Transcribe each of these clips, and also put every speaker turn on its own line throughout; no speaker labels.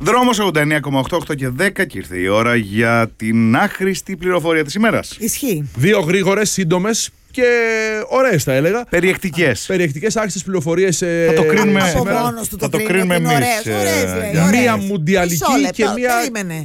Δρόμος 89,8 και 10 και ήρθε η ώρα για την άχρηστη πληροφορία της ημέρας.
Ισχύει.
2 γρήγορες, σύντομες και ωραίες θα έλεγα.
Περιεκτικές.
Άχρηστες πληροφορίες.
Θα το κρίνουμε
Από
σήμερα.
μόνος του
Θα το κρίνουμε εμείς.
Μία μουντιαλική και μία.
Περίμενε.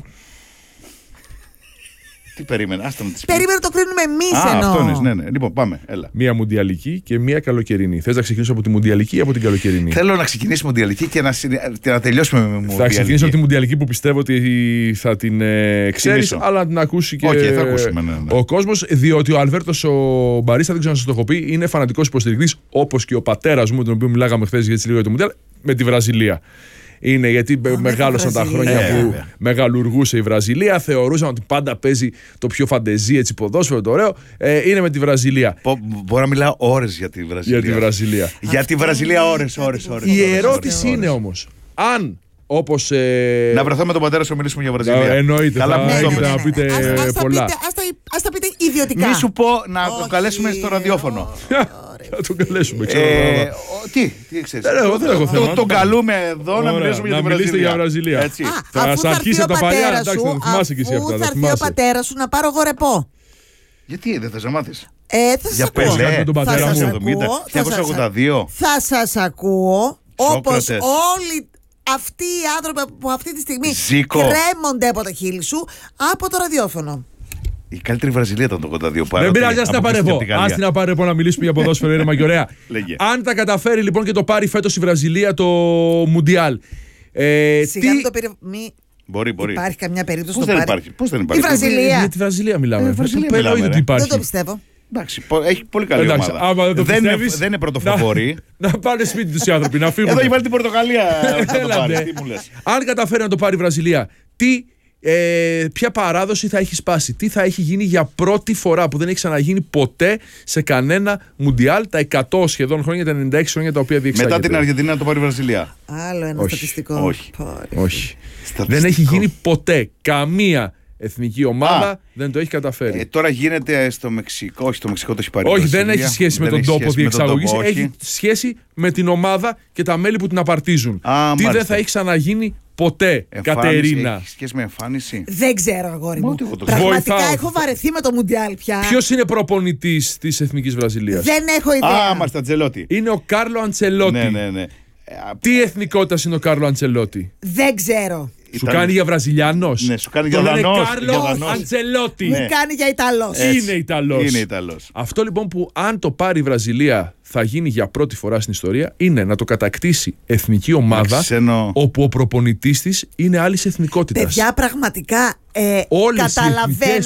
Τι περίμενε, άστα με τις
Περίμενε το κρίνουμε εμείς
αυτό
εννοώ.
είναι, ναι. Λοιπόν, πάμε, έλα.
Μία μουντιαλική και μία καλοκαιρινή. Θες να ξεκινήσω από τη μουντιαλική ή από την καλοκαιρινή?
Θέλω να ξεκινήσουμε μουντιαλική και να τελειώσουμε με μουντιαλική.
Θα ξεκινήσω από τη μουντιαλική που πιστεύω ότι θα την ξέρεις, αλλά να την ακούσει και
θα ακούσουμε, ναι.
ο κόσμος. Διότι ο Αλβέρτος ο Μπαρίστα, δεν ξέρω αν σας το έχω πει, είναι φανατικός υποστηρικτής, όπως και ο πατέρας μου, τον οποίο μιλάγαμε χθες για λίγο για το Μουντιάλ, με τη Βραζιλία. Είναι γιατί μεγάλωσαν τα χρόνια που μεγαλουργούσε η Βραζιλία. Θεωρούσαν ότι πάντα παίζει το πιο φαντεζή έτσι ποδόσφαιρο, το ωραίο. Είναι με τη Βραζιλία.
Μπορώ να μιλάω ώρες για τη Βραζιλία. Για τη Βραζιλία ώρες.
Η ερώτηση είναι όμως, αν όπως.
Να βρεθώ με τον πατέρα σου να μιλήσουμε για Βραζιλία.
Εννοείται.
Καλά,
θα έχετε να πείτε πολλά.
Ας τα πείτε ιδιωτικά.
Μη σου πω να το καλέσουμε στο ραδιόφωνο.
Θα τον καλέσουμε, ξέρω.
Τι ξέρεις.
Εγώ δεν έχω θέμα.
Τον καλούμε εδώ να μιλήσουμε για τη Βραζιλία.
Να μιλήσετε για Βραζιλία. Θα σας αρχίσει από τα παλιά. Εντάξει, θα θυμάσαι κι εσύ αυτά.
Αφού θα έρθει ο πατέρας σου να πάρω εγώ ρεπό.
Γιατί δεν θες να μάθεις?
Θα σας
Για
ακούω.
Πελέ,
τον πατέρα μου.
1982.
Θα σας ακούω όπως
Σόκρατες.
όλοι αυτοί οι άνθρωποι που αυτή τη στιγμή
Ζήκο.
κρέμονται από τα χείλη σου από το ραδιόφωνο.
Η καλύτερη Βραζιλία ήταν το 82.
Δεν πειράζει, ας την να πάρει να μιλήσουμε για ποδόσφαιρο, ήρεμα και ωραία. Αν τα καταφέρει λοιπόν και το πάρει φέτος η Βραζιλία το Μουντιάλ.
Σιγά μην το πήρε.
Μπορεί.
Υπάρχει καμιά περίπτωση
Πώς
να
δεν
πάρει.
υπάρχει? Πώς δεν υπάρχει?
Η Βραζιλία.
Για τη Βραζιλία μιλάμε.
Βραζιλία
Το
μιλάμε,
ότι
ρε.
υπάρχει.
Δεν το πιστεύω.
Εντάξει, έχει πολύ καλή
Εντάξει,
ομάδα.
άμα δεν το πιστεύεις,
δεν είναι πρωτοφαβορή.
Να πάνε σπίτι τους οι άνθρωποι, να φύγουν.
Εδώ έχει βάλει την Πορτογαλία. Θα το πάρει.
Έλατε.
Τι μου λες?
Αν καταφέρει να το πάρει η Βραζιλία, ποια παράδοση θα έχει σπάσει, τι θα έχει γίνει για πρώτη φορά που δεν έχει ξαναγίνει ποτέ σε κανένα Μουντιάλ τα 100 σχεδόν χρόνια, τα 96 χρόνια τα οποία διεξάγεται.
Μετά την Αργεντινή να το πάρει η Βραζιλία.
Άλλο ένα στατιστικό.
Όχι.
Δεν έχει γίνει ποτέ. Καμία εθνική ομάδα δεν το έχει καταφέρει.
Τώρα γίνεται στο Μεξικό. Όχι, στο Μεξικό το έχει πάρει.
Όχι, δεν έχει σχέση με τον τόπο διεξαγωγής. Έχει σχέση με την ομάδα και τα μέλη που την απαρτίζουν. Τι δεν θα έχει ξαναγίνει ποτέ, Κατερίνα?
Έχει σχέση με εμφάνιση?
Δεν ξέρω, αγόρι μου.
Πραγματικά
Πραγματικά έχω βαρεθεί με το Μουντιάλ πια.
Ποιος είναι προπονητής της Εθνικής Βραζιλίας?
Δεν έχω ιδέα.
Μάλιστα, Αντζελότη.
Είναι ο Κάρλο Αντσελότη.
Ναι.
Τι εθνικότητα είναι ο Κάρλο Αντσελότη?
Δεν ξέρω.
Σου κάνει για Βραζιλιάνος?
Ναι, σου κάνει για Δανός.
Κάρλο Αντσελότη.
Μου κάνει για Ιταλός.
Είναι Ιταλός. Αυτό λοιπόν που αν το πάρει η Βραζιλία θα γίνει για πρώτη φορά στην ιστορία είναι να το κατακτήσει εθνική ομάδα όπου ο προπονητής της είναι άλλης εθνικότητας.
Παιδιά, πραγματικά
όλες οι
καταλαβαίνετε.